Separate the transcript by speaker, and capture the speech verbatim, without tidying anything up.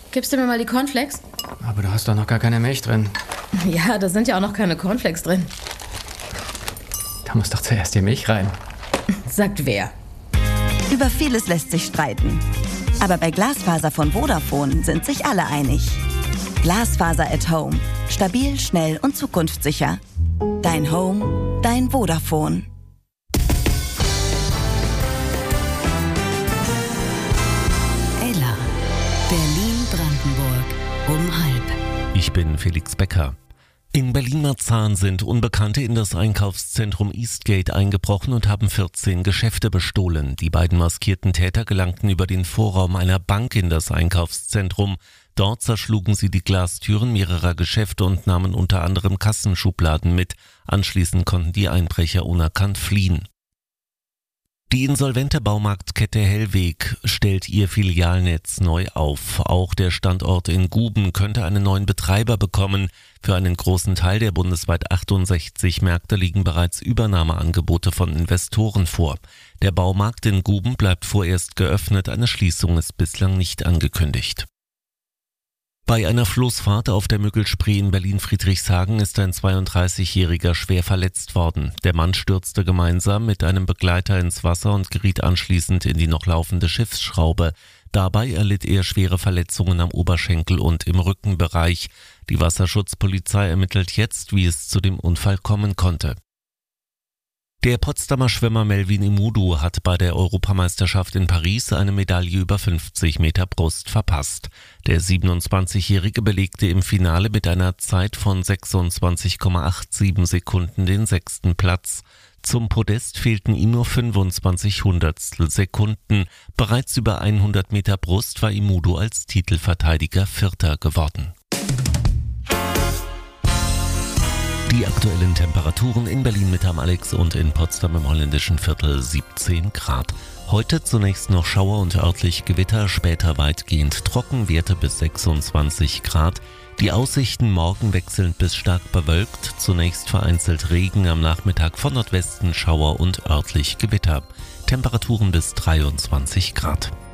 Speaker 1: Gibst du mir mal die Cornflakes?
Speaker 2: Aber du hast doch noch gar keine Milch drin.
Speaker 1: Ja, da sind ja auch noch keine Cornflakes drin.
Speaker 2: Da muss doch zuerst die Milch rein.
Speaker 1: Sagt wer?
Speaker 3: Über vieles lässt sich streiten. Aber bei Glasfaser von Vodafone sind sich alle einig. Glasfaser at Home. Stabil, schnell und zukunftssicher. Dein Home, dein Vodafone.
Speaker 4: Ella. Berlin-Brandenburg. Um halb.
Speaker 5: Ich bin Felix Becker. In Berlin-Marzahn sind Unbekannte in das Einkaufszentrum Eastgate eingebrochen und haben vierzehn Geschäfte bestohlen. Die beiden maskierten Täter gelangten über den Vorraum einer Bank in das Einkaufszentrum. Dort zerschlugen sie die Glastüren mehrerer Geschäfte und nahmen unter anderem Kassenschubladen mit. Anschließend konnten die Einbrecher unerkannt fliehen. Die insolvente Baumarktkette Hellweg stellt ihr Filialnetz neu auf. Auch der Standort in Guben könnte einen neuen Betreiber bekommen. Für einen großen Teil der bundesweit achtundsechzig Märkte liegen bereits Übernahmeangebote von Investoren vor. Der Baumarkt in Guben bleibt vorerst geöffnet, eine Schließung ist bislang nicht angekündigt. Bei einer Floßfahrt auf der Müggelspree in Berlin-Friedrichshagen ist ein zweiunddreißigjähriger schwer verletzt worden. Der Mann stürzte gemeinsam mit einem Begleiter ins Wasser und geriet anschließend in die noch laufende Schiffsschraube. Dabei erlitt er schwere Verletzungen am Oberschenkel und im Rückenbereich. Die Wasserschutzpolizei ermittelt jetzt, wie es zu dem Unfall kommen konnte. Der Potsdamer Schwimmer Melvin Imudu hat bei der Europameisterschaft in Paris eine Medaille über fünfzig Meter Brust verpasst. Der siebenundzwanzigjährige belegte im Finale mit einer Zeit von sechsundzwanzig Komma siebenundachtzig Sekunden den sechsten Platz. Zum Podest fehlten ihm nur fünfundzwanzig Hundertstel Sekunden. Bereits über hundert Meter Brust war Imudu als Titelverteidiger Vierter geworden. Die aktuellen Temperaturen in Berlin mit am Alex und in Potsdam im holländischen Viertel siebzehn Grad. Heute zunächst noch Schauer und örtlich Gewitter, später weitgehend trocken, Werte bis sechsundzwanzig Grad. Die Aussichten morgen wechselnd bis stark bewölkt, zunächst vereinzelt Regen, am Nachmittag von Nordwesten Schauer und örtlich Gewitter. Temperaturen bis dreiundzwanzig Grad.